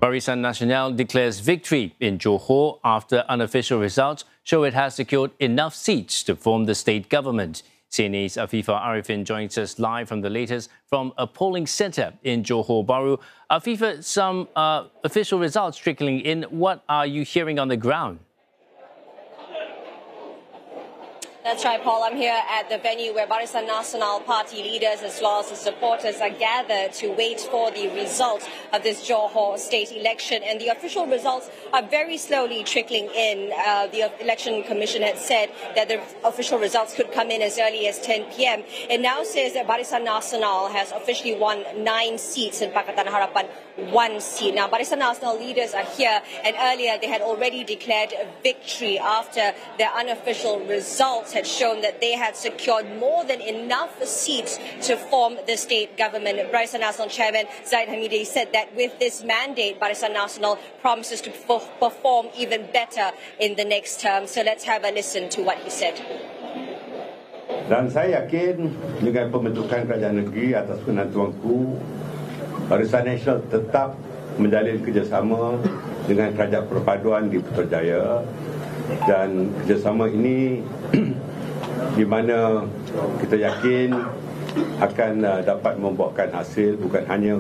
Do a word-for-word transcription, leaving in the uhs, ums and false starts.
Barisan Nasional declares victory in Johor after unofficial results show it has secured enough seats to form the state government. C N A's Afifah Arifin joins us live from the latest from a polling centre in Johor Bahru. Afifah, some uh, official results trickling in. What are you hearing on the ground? That's right, Paul. I'm here at the venue where Barisan Nasional party leaders as well as the supporters are gathered to wait for the results of this Johor state election. And the official results are very slowly trickling in. Uh, the Election Commission had said that the official results could come in as early as ten p m It now says that Barisan Nasional has officially won nine seats and Pakatan Harapan one seat. Now, Barisan Nasional leaders are here, and earlier they had already declared victory after their unofficial results had shown that they had secured more than enough seats to form the state government. Barisan Nasional Chairman Zahid Hamidi said that with this mandate, Barisan Nasional promises to perform even better in the next term. So let's have a listen to what he said. Dan saya yakin dengan pembentukan kerajaan negeri atas penentuanku, Barisan Nasional tetap menjalin kerjasama dengan Kerajaan Perpaduan di Putrajaya, dan kerjasama ini di mana kita yakin akan uh, dapat membuahkan hasil bukan hanya